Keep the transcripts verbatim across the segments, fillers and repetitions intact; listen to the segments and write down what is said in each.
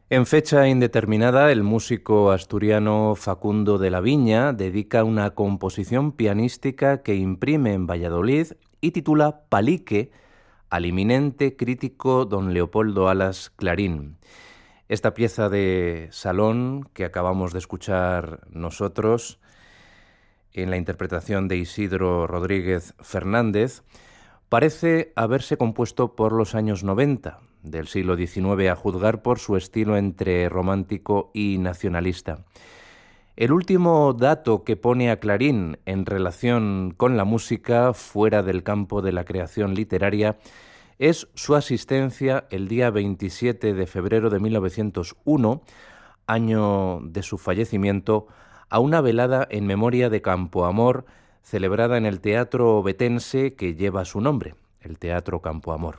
En fecha indeterminada, el músico asturiano Facundo de la Viña dedica una composición pianística que imprime en Valladolid y titula Palique al eminente crítico don Leopoldo Alas Clarín. Esta pieza de salón que acabamos de escuchar nosotros en la interpretación de Isidro Rodríguez Fernández parece haberse compuesto por los años noventa del siglo diecinueve, a juzgar por su estilo entre romántico y nacionalista. El último dato que pone a Clarín en relación con la música fuera del campo de la creación literaria es su asistencia el día veintisiete de febrero de mil novecientos uno, año de su fallecimiento, a una velada en memoria de Campoamor celebrada en el teatro ovetense que lleva su nombre, el Teatro Campoamor.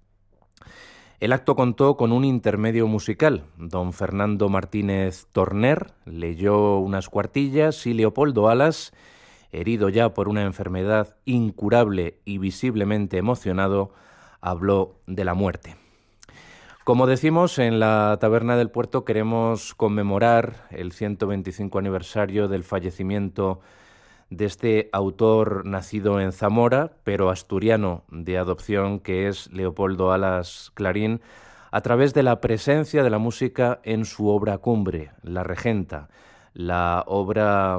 El acto contó con un intermedio musical. Don Fernando Martínez Torner leyó unas cuartillas y Leopoldo Alas, herido ya por una enfermedad incurable y visiblemente emocionado, habló de la muerte. Como decimos, en la Taberna del Puerto queremos conmemorar el ciento veinticinco aniversario del fallecimiento de este autor nacido en Zamora, pero asturiano de adopción, que es Leopoldo Alas Clarín, a través de la presencia de la música en su obra cumbre, La Regenta, la obra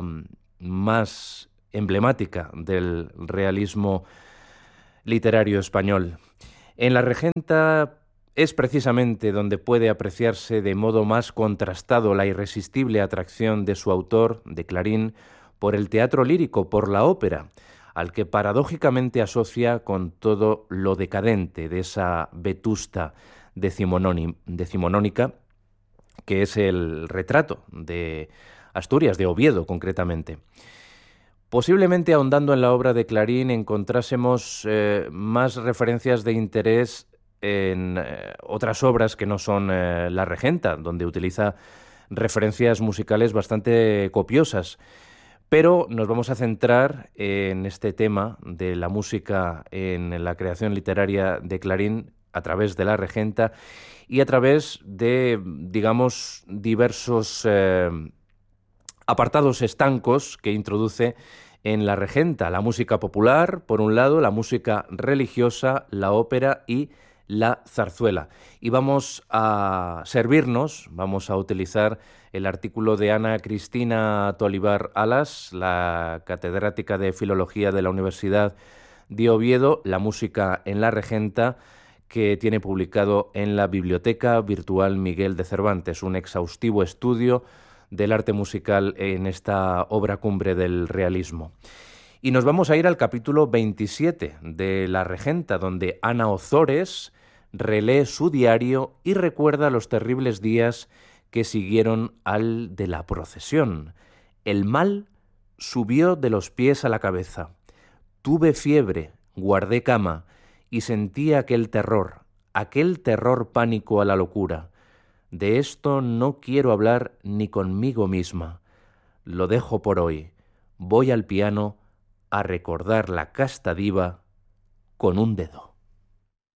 más emblemática del realismo literario español. En La Regenta es precisamente donde puede apreciarse de modo más contrastado la irresistible atracción de su autor, de Clarín, por el teatro lírico, por la ópera, al que paradójicamente asocia con todo lo decadente de esa vetusta decimonónica, que es el retrato de Asturias, de Oviedo concretamente. Posiblemente ahondando en la obra de Clarín encontrásemos eh, más referencias de interés en eh, otras obras que no son eh, La Regenta, donde utiliza referencias musicales bastante copiosas. Pero nos vamos a centrar en este tema de la música en la creación literaria de Clarín a través de La Regenta y a través de, digamos, diversos eh, apartados estancos que introduce en La Regenta. La música popular, por un lado, la música religiosa, la ópera y la zarzuela. Y vamos a servirnos, vamos a utilizar el artículo de Ana Cristina Tolivar Alas, la catedrática de Filología de la Universidad de Oviedo, La música en La Regenta, que tiene publicado en la Biblioteca Virtual Miguel de Cervantes, un exhaustivo estudio del arte musical en esta obra cumbre del realismo. Y nos vamos a ir al capítulo veintisiete de La Regenta, donde Ana Ozores relee su diario y recuerda los terribles días que siguieron al de la procesión. El mal subió de los pies a la cabeza. Tuve fiebre, guardé cama y sentí aquel terror, aquel terror pánico a la locura. De esto no quiero hablar ni conmigo misma. Lo dejo por hoy. Voy al piano a recordar la casta diva con un dedo.